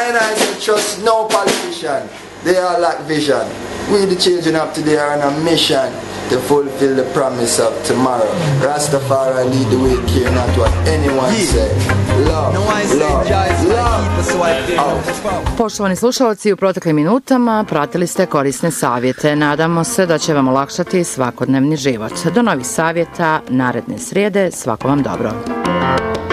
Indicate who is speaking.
Speaker 1: and I don't trust no politician. They all lack vision. We the children of today are on a mission to fulfill the promise of tomorrow. Rastafari lead the way, care not what anyone say. Love, love, love.
Speaker 2: Poštovani slušalci, u proteklim minutama pratili ste korisne savjete. Nadamo se da će vam olakšati svakodnevni život. Do novih savjeta naredne srijede. Svako vam dobro.